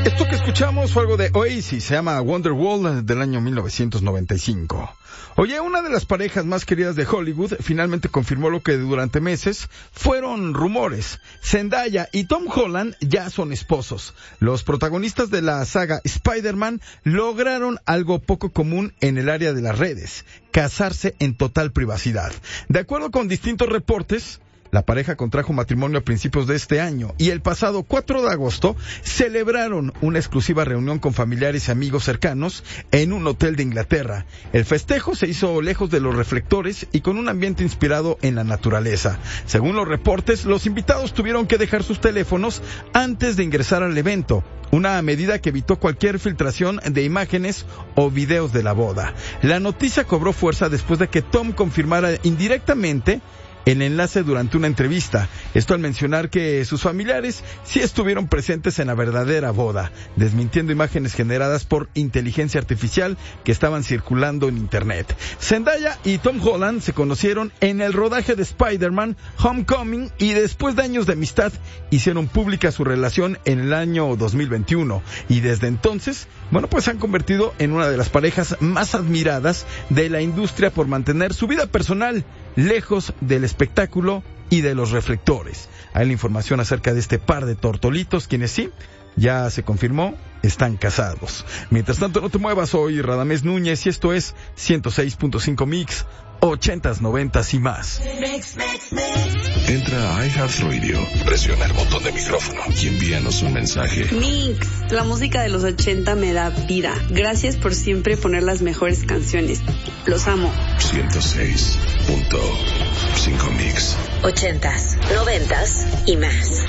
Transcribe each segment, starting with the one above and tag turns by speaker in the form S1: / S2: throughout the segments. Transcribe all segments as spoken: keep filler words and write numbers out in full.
S1: Esto que escuchamos fue algo de Oasis, se llama Wonderwall, del año mil novecientos noventa y cinco. Oye, una de las parejas más queridas de Hollywood finalmente confirmó lo que durante meses fueron rumores. Zendaya y Tom Holland ya son esposos. Los protagonistas de la saga Spider-Man lograron algo poco común en el área de las redes: casarse en total privacidad. De acuerdo con distintos reportes, la pareja contrajo matrimonio a principios de este año y el pasado cuatro de agosto celebraron una exclusiva reunión con familiares y amigos cercanos en un hotel de Inglaterra. El festejo se hizo lejos de los reflectores y con un ambiente inspirado en la naturaleza. Según los reportes, los invitados tuvieron que dejar sus teléfonos antes de ingresar al evento, una medida que evitó cualquier filtración de imágenes o videos de la boda. La noticia cobró fuerza después de que Tom confirmara indirectamente el enlace durante una entrevista. Esto al mencionar que sus familiares sí estuvieron presentes en la verdadera boda, desmintiendo imágenes generadas por inteligencia artificial que estaban circulando en internet. Zendaya y Tom Holland se conocieron en el rodaje de Spider-Man Homecoming y después de años de amistad hicieron pública su relación en el año dos mil veintiuno. Y desde entonces, bueno, pues se han convertido en una de las parejas más admiradas de la industria por mantener su vida personal lejos del espectáculo y de los reflectores. Hay la información acerca de este par de tortolitos, quienes sí, ya se confirmó, están casados. Mientras tanto, no te muevas, soy Radamés Núñez y esto es ciento seis punto cinco Mix, ochentas, noventas y más.
S2: Entra a iHeartRadio, presiona el botón de micrófono y envíanos un mensaje.
S3: Mix, la música de los ochenta me da vida. Gracias por siempre poner las mejores canciones. Los amo.
S2: ciento seis punto cinco Mix.
S4: Ochentas, noventas y más.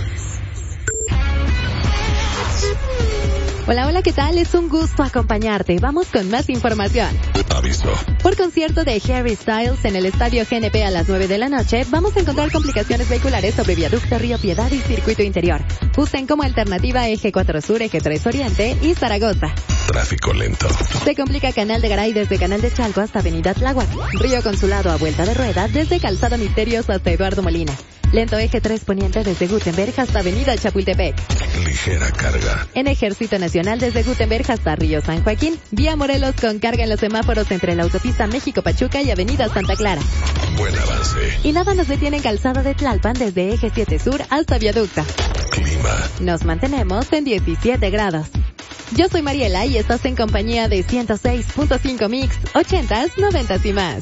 S5: Hola, hola, ¿qué tal? Es un gusto acompañarte. Vamos con más información.
S2: Aviso.
S5: Por concierto de Harry Styles en el Estadio G N P a las nueve de la noche, vamos a encontrar complicaciones vehiculares sobre Viaducto Río Piedad y Circuito Interior. Usen como alternativa Eje cuatro Sur, Eje tres Oriente y Zaragoza.
S2: Tráfico lento.
S5: Se complica Canal de Garay desde Canal de Chalco hasta Avenida Tláhuac. Río Consulado a vuelta de rueda desde Calzada Misterios hasta Eduardo Molina. Lento Eje tres Poniente desde Gutenberg hasta Avenida Chapultepec.
S2: Ligera carga.
S5: En Ejército Nacional desde Gutenberg hasta Río San Joaquín. Vía Morelos con carga en los semáforos entre la autopista México-Pachuca y Avenida Santa Clara.
S2: Buen avance.
S5: Y nada nos detiene en Calzada de Tlalpan desde Eje siete Sur hasta Viaducto.
S2: Clima.
S5: Nos mantenemos en diecisiete grados. Yo soy Mariela y estás en compañía de ciento seis punto cinco Mix, ochentas, noventas y más.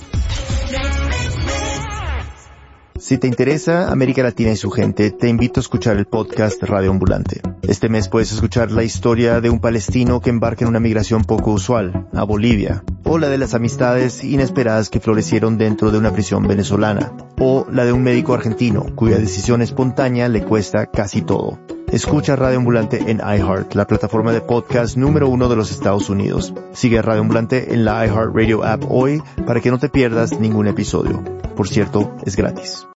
S6: Si te interesa América Latina y su gente, te invito a escuchar el podcast Radio Ambulante. Este mes puedes escuchar la historia de un palestino que embarca en una migración poco usual, a Bolivia, o la de las amistades inesperadas que florecieron dentro de una prisión venezolana, o la de un médico argentino cuya decisión espontánea le cuesta casi todo. Escucha Radio Ambulante en iHeart, la plataforma de podcast número uno de los Estados Unidos. Sigue Radio Ambulante en la iHeartRadio app hoy para que no te pierdas ningún episodio. Por cierto, es gratis.